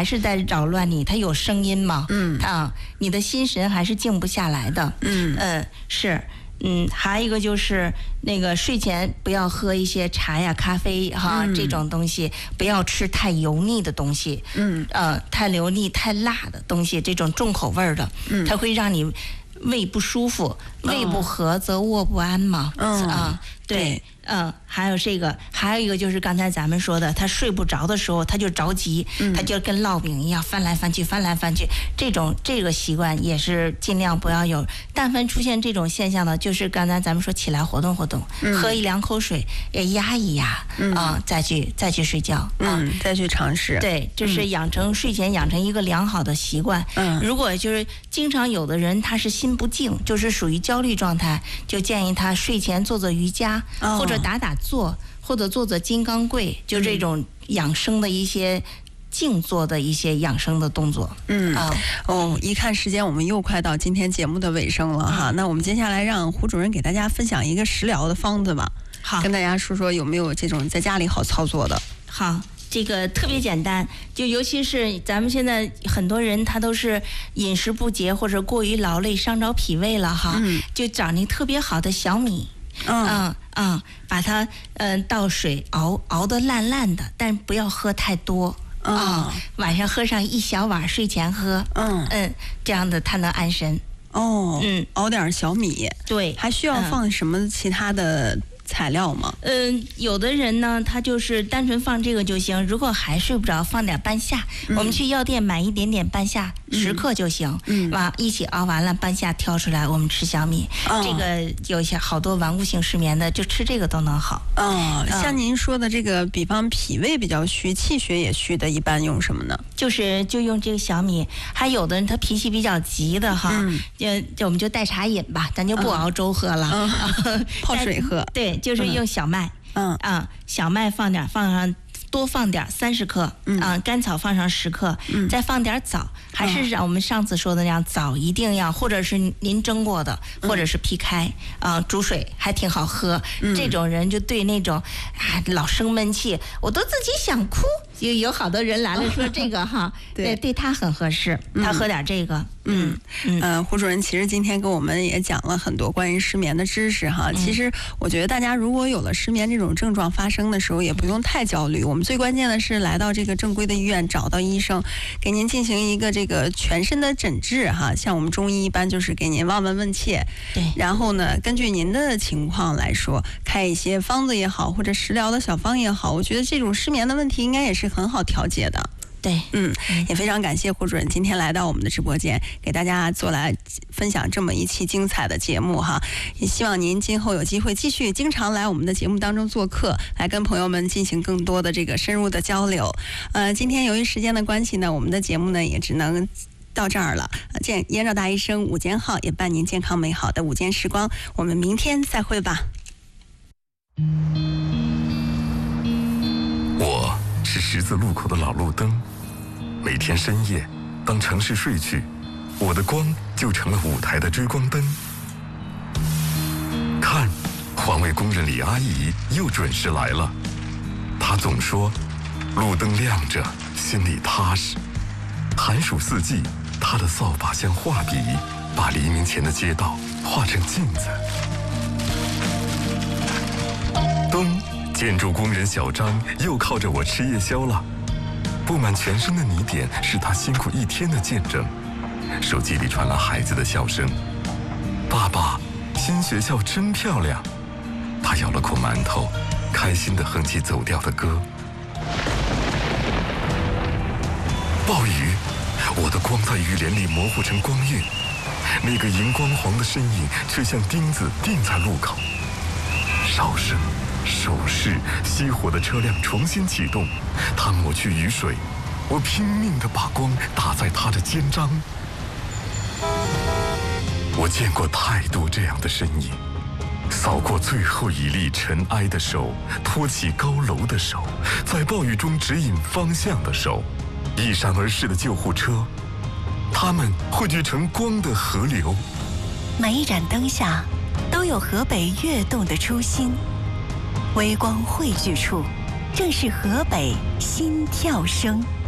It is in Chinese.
还是在扰乱你，它有声音嘛，你的心神还是静不下来的，是。还有一个就是那个睡前不要喝一些茶呀、咖啡哈，这种东西，不要吃太油腻的东西，太油腻、太辣的东西，这种重口味的，它会让你胃不舒服，胃不和则卧不安嘛，对。还有这个，还有一个就是刚才咱们说的，他睡不着的时候，他就着急，他就跟烙饼一样翻来翻去，翻来翻去，这个习惯也是尽量不要有。但凡出现这种现象呢，就是刚才咱们说起来活动活动，喝2口水，也压一压，再去睡觉， 再去尝试。 对，就是睡前养成一个良好的习惯。如果就是经常有的人他是心不静，就是属于焦虑状态，就建议他睡前做做瑜伽，或者打打坐，或者做做金刚跪，就这种养生的一些静坐的一些养生的动作。 一看时间，我们又快到今天节目的尾声了哈。那我们接下来让胡主任给大家分享一个食疗的方子吧。好，跟大家说说有没有这种在家里好操作的。 好。这个特别简单，就尤其是咱们现在很多人他都是饮食不节或者过于劳累伤着脾胃了哈，就找那特别好的小米，把它倒水熬得烂烂的，但不要喝太多晚上喝上1小碗，睡前喝，这样的它能安神。 熬点小米， 对， 还需要放什么其他的材料吗？ 有的人呢，他就是单纯放这个就行。如果还睡不着，放点半夏。我们去药店买一点点半夏，10克就行。一起熬完了，半夏挑出来，我们吃小米。这个有些好多顽固性失眠的，就吃这个都能好。 像您说的这个，比方脾胃比较虚、气血也虚的，一般用什么呢？ 就用这个小米。还有的人他脾气比较急的哈，我们就代茶饮吧，咱就不熬粥喝了， 泡水喝。 对。就是用小麦，小麦多放点30克，甘草放上10克，再放点枣，还是让我们上次说的那样，枣一定要，或者是您蒸过的，或者是劈开，煮水还挺好喝。这种人就对那种老生闷气，我都自己想哭，有好多人来了说这个哈，对他很合适，他喝点这个。 胡主任其实今天跟我们也讲了很多关于失眠的知识哈。其实我觉得大家如果有了失眠这种症状发生的时候，也不用太焦虑。我们最关键的是来到这个正规的医院，找到医生，给您进行一个这个全身的诊治哈。像我们中医一般就是给您望闻问切， 对， 然后呢，根据您的情况来说，开一些方子也好，或者食疗的小方也好，我觉得这种失眠的问题应该也是很好调节的。 对， 也非常感谢胡主任今天来到我们的直播间，给大家来分享这么一期精彩的节目哈。也希望您今后有机会继续经常来我们的节目当中做客，来跟朋友们进行更多的这个深入的交流。今天由于时间的关系呢，我们的节目呢也只能到这儿了。燕赵大医生午间号也伴您健康美好的午间时光，我们明天再会吧。 我是十字路口的老路灯，每天深夜，当城市睡去，我的光就成了舞台的追光灯。看，环卫工人李阿姨又准时来了。她总说，路灯亮着，心里踏实。寒暑四季，她的扫把像画笔，把黎明前的街道画成镜子。冬，建筑工人小张又靠着我吃夜宵了。布满全身的泥点是他辛苦一天的见证。手机里传来孩子的笑声：“爸爸，新学校真漂亮。”他咬了口馒头，开心地哼起走调的歌。暴雨，我的光在雨帘里模糊成光晕，那个荧光黄的身影却像钉子钉在路口。哨声、手势，熄火的车辆重新启动，他抹去雨水，我拼命地把光打在他的肩章。我见过太多这样的身影，扫过最后一粒尘埃的手，托起高楼的手，在暴雨中指引方向的手，一闪而逝的救护车，它们汇聚成光的河流。 每一盏灯下都有河北跃动的初心，微光汇聚处，正是河北心跳声。